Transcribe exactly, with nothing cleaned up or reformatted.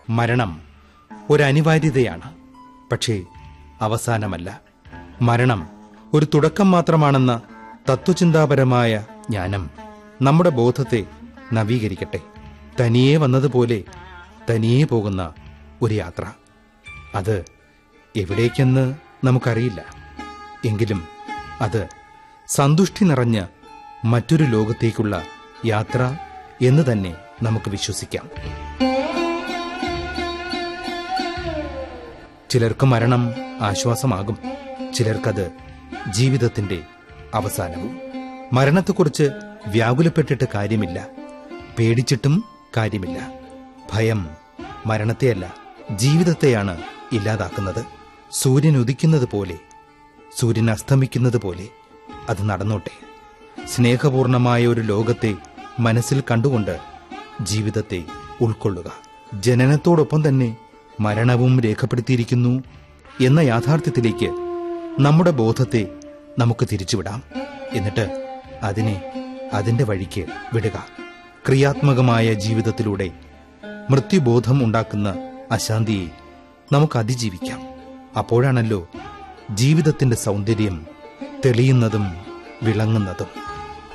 മരണം ഒരനിവാര്യതയാണ്, പക്ഷേ അവസാനമല്ല. മരണം ഒരു തുടക്കം മാത്രമാണെന്ന തത്വചിന്താപരമായ ജ്ഞാനം നമ്മുടെ ബോധത്തെ നവീകരിക്കട്ടെ. തനിയെ വന്നതുപോലെ തനിയെ പോകുന്ന ഒരു യാത്ര. അത് എവിടേക്കെന്ന് നമുക്കറിയില്ല. എങ്കിലും അത് സന്തുഷ്ടി നിറഞ്ഞ മറ്റൊരു ലോകത്തേക്കുള്ള യാത്ര എന്ന് തന്നെ നമുക്ക് വിശ്വസിക്കാം. ചിലർക്ക് മരണം ആശ്വാസമാകും, ചിലർക്കത് ജീവിതത്തിന്റെ അവസാനവും. മരണത്തെക്കുറിച്ച് വ്യാകുലപ്പെട്ടിട്ട് കാര്യമില്ല, പേടിച്ചിട്ടും കാര്യമില്ല. ഭയം മരണത്തെയല്ല, ജീവിതത്തെയാണ് ഇല്ലാതാക്കുന്നത്. സൂര്യൻ ഉദിക്കുന്നത് പോലെ, സൂര്യൻ അസ്തമിക്കുന്നത് പോലെ അത് നടന്നോട്ടെ. സ്നേഹപൂർണമായ ഒരു ലോകത്തെ മനസ്സിൽ കണ്ടുകൊണ്ട് ജീവിതത്തെ ഉൾക്കൊള്ളുക. ജനനത്തോടൊപ്പം തന്നെ മരണവും രേഖപ്പെടുത്തിയിരിക്കുന്നു എന്ന യാഥാർത്ഥ്യത്തിലേക്ക് നമ്മുടെ ബോധത്തെ നമുക്ക് തിരിച്ചുവിടാം. എന്നിട്ട് അതിനെ അതിന്റെ വഴിക്ക് വിടുക. ക്രിയാത്മകമായ ജീവിതത്തിലൂടെ മൃത്യുബോധം ഉണ്ടാക്കുന്ന അശാന്തിയെ നമുക്ക് അതിജീവിക്കാം. അപ്പോഴാണല്ലോ ജീവിതത്തിന്റെ സൗന്ദര്യം തെളിയുന്നതും വിളങ്ങുന്നതും.